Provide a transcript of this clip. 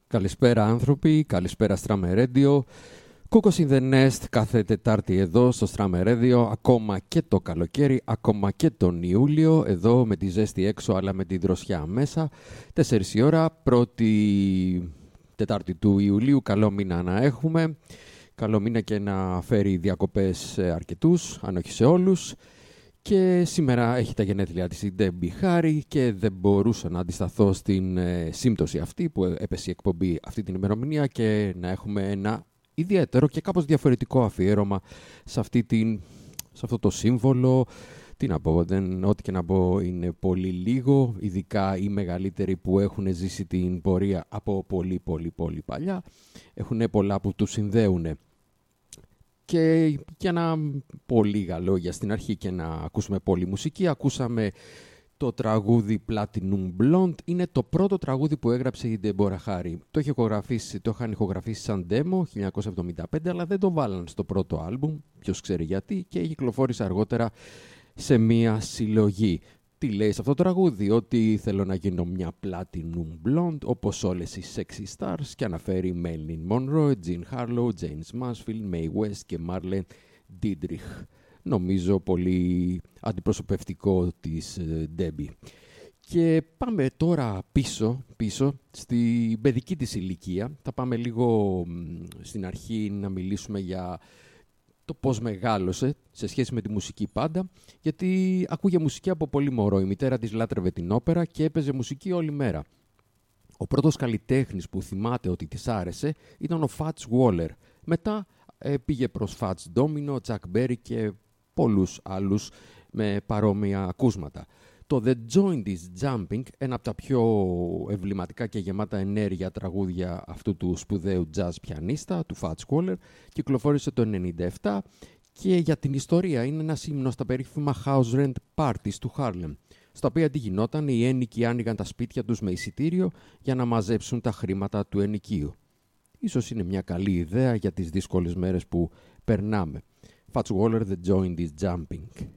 Καλησπέρα άνθρωποι, καλησπέρα Strammer Radio. Κούκος in the Nest κάθε Τετάρτη εδώ στο Strammer Radio, ακόμα και το καλοκαίρι, ακόμα και τον Ιούλιο, εδώ με τη ζέστη έξω αλλά με τη δροσιά μέσα. 4 η ώρα, πρώτη Τετάρτη του Ιουλίου, καλό μήνα να έχουμε. Καλό μήνα και να φέρει διακοπές αρκετούς, αν όχι σε όλους. Και σήμερα έχει τα γενέθλιά της η Debbie Harry και δεν μπορούσα να αντισταθώ στην σύμπτωση αυτή που έπεσε η εκπομπή αυτή την ημερομηνία και να έχουμε ένα ιδιαίτερο και κάπως διαφορετικό αφιέρωμα σε αυτό το σύμβολο. Τι να πω, ό,τι και να πω είναι πολύ λίγο, ειδικά οι μεγαλύτεροι που έχουν ζήσει την πορεία από πολύ παλιά. Έχουν πολλά που τους συνδέουν. Και για να πω λίγα λόγια στην αρχή και να ακούσουμε πολλή μουσική, ακούσαμε το τραγούδι Platinum Blonde. Είναι το πρώτο τραγούδι που έγραψε η Deborah Harry. Το είχαν ηχογραφήσει σαν demo 1975, αλλά δεν το βάλαν στο πρώτο άλμπουμ, ποιος ξέρει γιατί, και κυκλοφόρησε αργότερα σε μία συλλογή. Τι λέει σε αυτό το τραγούδι? Ότι θέλω να γίνω μια Platinum Blonde όπως όλες οι sexy stars, και αναφέρει Marilyn Monroe, Jean Harlow, James Mansfield, Mae West και Marlene Dietrich. Νομίζω πολύ αντιπροσωπευτικό της Debbie. Και πάμε τώρα πίσω στην παιδική της ηλικία. Θα πάμε λίγο στην αρχή να μιλήσουμε για το πώς μεγάλωσε σε σχέση με τη μουσική πάντα, γιατί ακούγε μουσική από πολύ μωρό. Η μητέρα της λάτρευε την όπερα και έπαιζε μουσική όλη μέρα. Ο πρώτος καλλιτέχνης που θυμάται ότι της άρεσε ήταν ο Fats Waller. Μετά πήγε προς Fats Domino, Chuck Berry και πολλούς άλλους με παρόμοια ακούσματα. Το The Joint is Jumping, ένα από τα πιο εμβληματικά και γεμάτα ενέργεια τραγούδια αυτού του σπουδαίου jazz πιανίστα, του Fats Waller, κυκλοφόρησε το 1997 και για την ιστορία είναι ένα ύμνο στα περίφημα House Rent Parties του Harlem, στα οποία τι γινόταν, οι ένοικοι άνοιγαν τα σπίτια τους με εισιτήριο για να μαζέψουν τα χρήματα του ενοικίου. Ίσως είναι μια καλή ιδέα για τις δύσκολες μέρες που περνάμε. Fats Waller, The Joint is Jumping.